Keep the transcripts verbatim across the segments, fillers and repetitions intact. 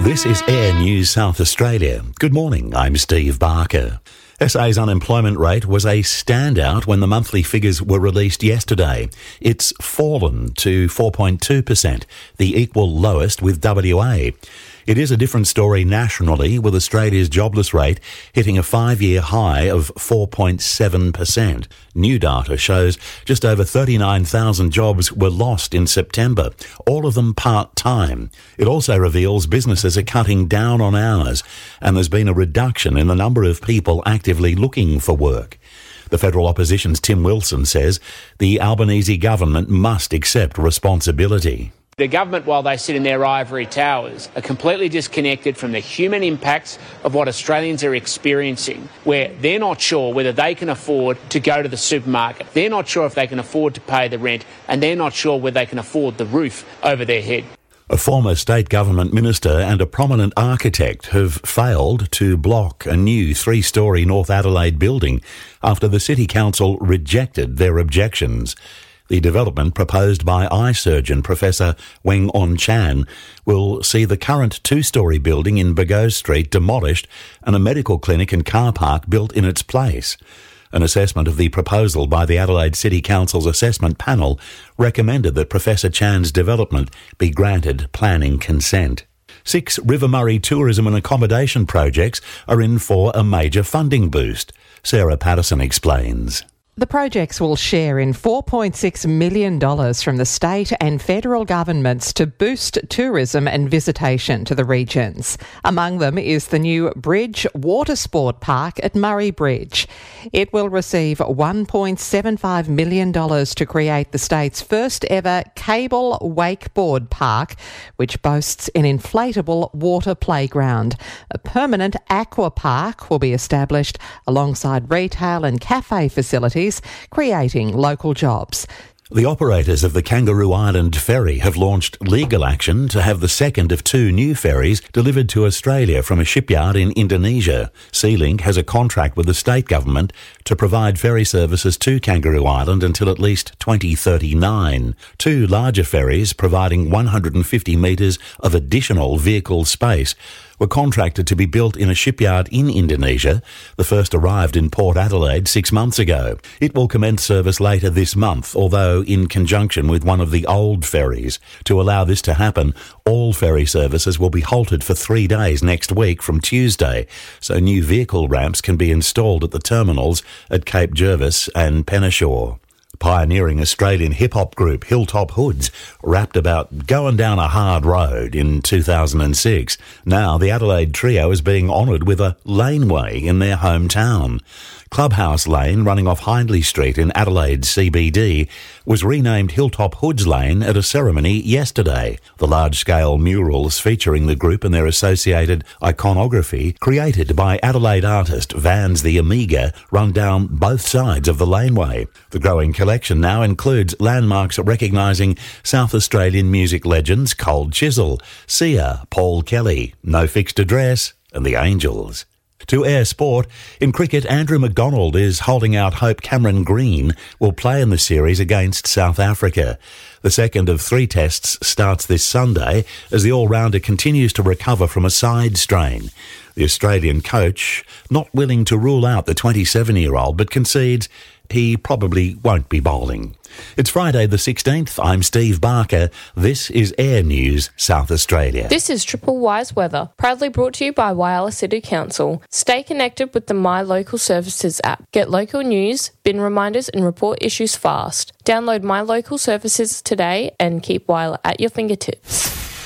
This is Air News South Australia. Good morning, I'm Steve Barker. S A's unemployment rate was a standout when the monthly figures were released yesterday. It's fallen to four point two percent, the equal lowest with W A. It is a different story nationally, with Australia's jobless rate hitting a five-year high of four point seven percent. New data shows just over thirty-nine thousand jobs were lost in September, all of them part-time. It also reveals businesses are cutting down on hours, and there's been a reduction in the number of people actively looking for work. The federal opposition's Tim Wilson says the Albanese government must accept responsibility. The government, while they sit in their ivory towers, are completely disconnected from the human impacts of what Australians are experiencing, where they're not sure whether they can afford to go to the supermarket. They're not sure if they can afford to pay the rent, and they're not sure whether they can afford the roof over their head. A former state government minister and a prominent architect have failed to block a new three-storey North Adelaide building after the City Council rejected their objections. The development proposed by eye surgeon Professor Weng On Chan will see the current two-storey building in Burgos Street demolished and a medical clinic and car park built in its place. An assessment of the proposal by the Adelaide City Council's assessment panel recommended that Professor Chan's development be granted planning consent. Six River Murray tourism and accommodation projects are in for a major funding boost. Sarah Patterson explains. The projects will share in four point six million dollars from the state and federal governments to boost tourism and visitation to the regions. Among them is the new Bridge Water Sport Park at Murray Bridge. It will receive one point seven five million dollars to create the state's first ever cable wakeboard park, which boasts an inflatable water playground. A permanent aqua park will be established alongside retail and cafe facilities, creating local jobs. The operators of the Kangaroo Island ferry have launched legal action to have the second of two new ferries delivered to Australia from a shipyard in Indonesia. SeaLink has a contract with the state government to provide ferry services to Kangaroo Island until at least twenty thirty-nine. Two larger ferries, providing one hundred fifty metres of additional vehicle space, were contracted to be built in a shipyard in Indonesia. The first arrived in Port Adelaide six months ago. It will commence service later this month, although in conjunction with one of the old ferries. To allow this to happen, all ferry services will be halted for three days next week from Tuesday, so new vehicle ramps can be installed at the terminals at Cape Jervis and Penneshaw. Pioneering Australian hip-hop group Hilltop Hoods rapped about going down a hard road in two thousand six. Now the Adelaide trio is being honoured with a laneway in their hometown. Clubhouse Lane, running off Hindley Street in Adelaide C B D, was renamed Hilltop Hoods Lane at a ceremony yesterday. The large-scale murals featuring the group and their associated iconography, created by Adelaide artist Vans the Amiga, run down both sides of the laneway. The growing collection now includes landmarks recognising South Australian music legends Cold Chisel, Sia, Paul Kelly, No Fixed Address, and the Angels. To Air Sport, in cricket, Andrew McDonald is holding out hope Cameron Green will play in the series against South Africa. The second of three tests starts this Sunday as the all-rounder continues to recover from a side strain. The Australian coach not willing to rule out the twenty-seven-year-old, but concedes he probably won't be bowling. It's Friday the sixteenth. I'm Steve Barker. This is Air News South Australia. This is Triple Y's weather, proudly brought to you by Whyalla City Council. Stay connected with the My Local Services app. Get local news, bin reminders and report issues fast. Download My Local Services today and keep Whyalla at your fingertips.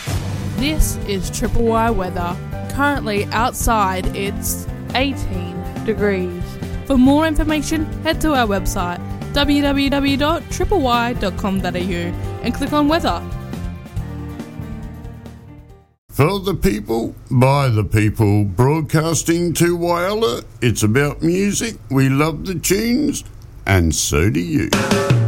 This is Triple Y weather. Currently outside it's eighteen degrees. For more information, head to our website w w w dot triple y dot com dot a u and click on weather. For the people, by the people, broadcasting to Whyalla. It's about music. We love the tunes, and so do you.